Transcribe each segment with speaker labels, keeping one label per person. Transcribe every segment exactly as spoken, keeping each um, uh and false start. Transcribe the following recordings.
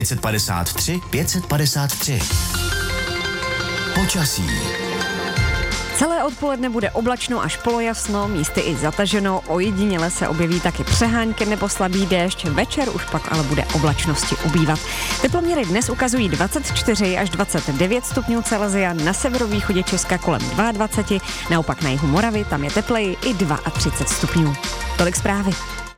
Speaker 1: pět padesát tři pět padesát tři. Počasí.
Speaker 2: Celé odpoledne bude oblačno až polojasno, místy i zataženo, ojediněle se objeví taky přehánky nebo slabý déšť, večer už pak ale bude oblačnosti ubývat. Teploměry dnes ukazují dvacet čtyři až dvacet devět stupňů Celsia, na severovýchodě Česka kolem dvacet dva, naopak na jihu Moravy, tam je tepleji i třicet dva stupňů. Tolik zprávy.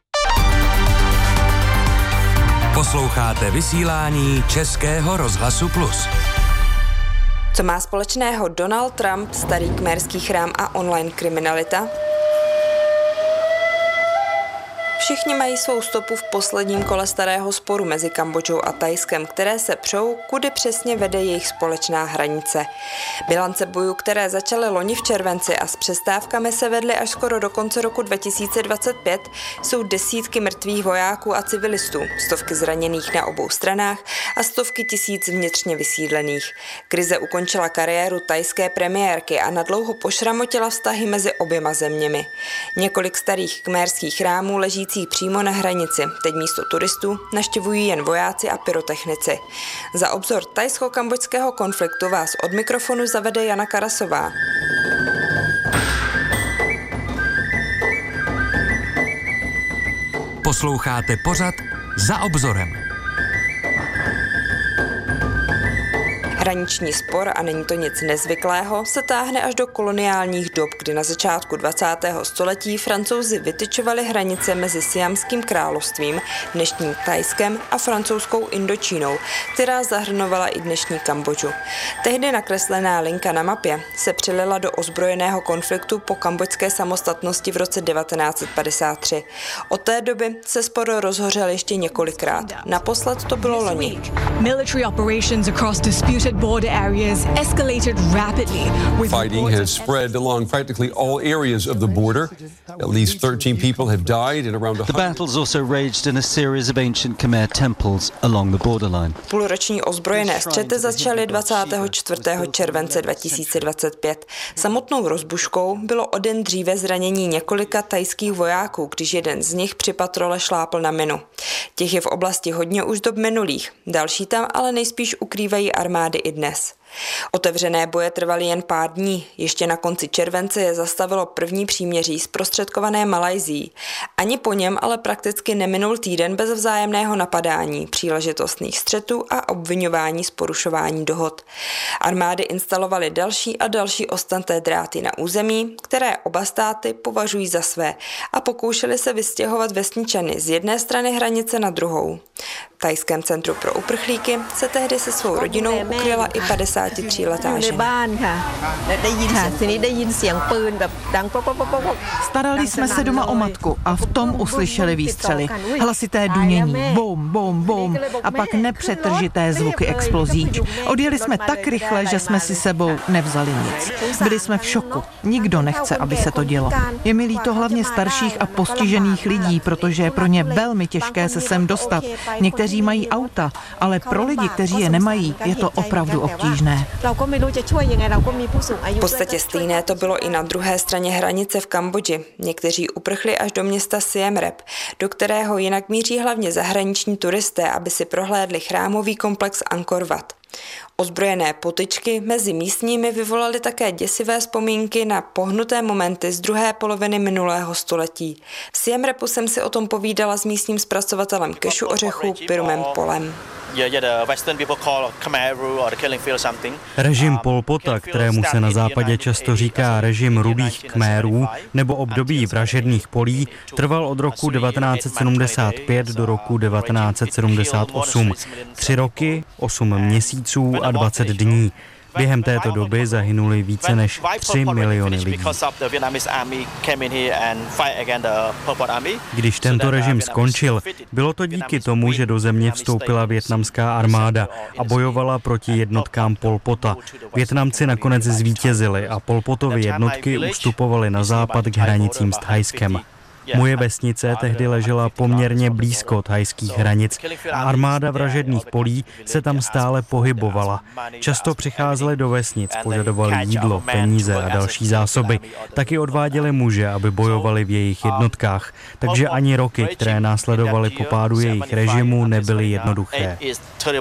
Speaker 3: Posloucháte vysílání Českého rozhlasu Plus.
Speaker 4: Co má společného Donald Trump, starý kmerský chrám a online kriminalita? Všichni mají svou stopu v posledním kole starého sporu mezi Kambodžou a Thajskem, které se přou, kudy přesně vede jejich společná hranice. Bilance bojů, které začaly loni v červenci a s přestávkami se vedly až skoro do konce roku dva tisíce dvacet pět, jsou desítky mrtvých vojáků a civilistů, stovky zraněných na obou stranách a stovky tisíc vnitřně vysídlených. Krize ukončila kariéru thajské premiérky a nadlouho pošramotila vztahy mezi oběma zeměmi. Několik starých kmérských chrámů ležící přímo na hranici. Teď místo turistů navštěvují jen vojáci a pyrotechnici. Za obzor thajsko-kambodžského konfliktu vás od mikrofonu zavede Jana Karasová.
Speaker 3: Posloucháte pořad Za obzorem.
Speaker 4: Hraniční spor, a není to nic nezvyklého, se táhne až do koloniálních dob, kdy na začátku dvacátého století Francouzi vytyčovali hranice mezi Siamským královstvím, dnešním Thajskem a francouzskou Indočínou, která zahrnovala i dnešní Kambodžu. Tehdy nakreslená linka na mapě se přelila do ozbrojeného konfliktu po kambodžské samostatnosti v roce devatenáct set padesát tři. Od té doby se spor rozhořel ještě několikrát. Naposled to bylo loni.
Speaker 5: Military operations across disputed border areas escalated rapidly.
Speaker 6: Fighting has spread along practically all areas of the border. At least thirteen people have died and around
Speaker 7: The battles also raged in a series of ancient Khmer temples along the borderline.
Speaker 4: Půlroční ozbrojené střety začaly dvacátého čtvrtého července dva tisíce dvacet pět. Samotnou rozbuškou bylo o den dříve zranění několika thajských vojáků, když jeden z nich při patrole šlápl na minu. Těch je v oblasti hodně už dob minulých. Další tam ale nejspíš ukrývají armády i dnes. Otevřené boje trvaly jen pár dní. Ještě na konci července je zastavilo první příměří zprostředkované Malajsií. Ani po něm ale prakticky neminul týden bez vzájemného napadání, příležitostných střetů a obviňování z porušování dohod. Armády instalovaly další a další ostanté dráty na území, které oba státy považují za své, a pokoušeli se vystěhovat vesničany z jedné strany hranice na druhou. V thajském centru pro uprchlíky se tehdy se svou rodinou ukryla i padesátitříletá žena.
Speaker 8: Starali jsme se doma o matku a v tom uslyšeli výstřely. Hlasité dunění, bum, bum, bum a pak nepřetržité zvuky explozí. Odjeli jsme tak rychle, že jsme si sebou nevzali nic. Byli jsme v šoku. Nikdo nechce, aby se to dělo. Je mi líto hlavně starších a postižených lidí, protože je pro ně velmi těžké se sem dostat. Někteří mají auta, ale pro lidi, kteří je nemají, je to opravdu obtížné.
Speaker 4: V podstatě stejné to bylo i na druhé straně hranice v Kambodži. Někteří uprchli až do města Siem Reap, do kterého jinak míří hlavně zahraniční turisté, aby si prohlédli chrámový komplex Angkor Wat. Ozbrojené potyčky mezi místními vyvolaly také děsivé vzpomínky na pohnuté momenty z druhé poloviny minulého století. V Siem Reapu jsem si o tom povídala s místním zpracovatelem kešu ořechu Pirumem Polem.
Speaker 9: Režim Pol Pota, kterému se na západě často říká režim rudých Khmerů nebo období vražedných polí, trval od roku devatenáct set sedmdesát pět do roku devatenáct set sedmdesát osm. Tři roky, osm měsíců a dvacet dní. Během této doby zahynuli více než tři miliony lidí. Když tento režim skončil, bylo to díky tomu, že do země vstoupila vietnamská armáda a bojovala proti jednotkám Pol Pota. Vietnamci nakonec zvítězili a Pol Potovy jednotky ustupovaly na západ k hranicím s Thajskem. Moje vesnice tehdy ležela poměrně blízko thajských hranic a armáda vražedných polí se tam stále pohybovala. Často přicházeli do vesnic, požadovali jídlo, peníze a další zásoby. Taky odváděli muže, aby bojovali v jejich jednotkách. Takže ani roky, které následovaly po pádu jejich režimu, nebyly jednoduché.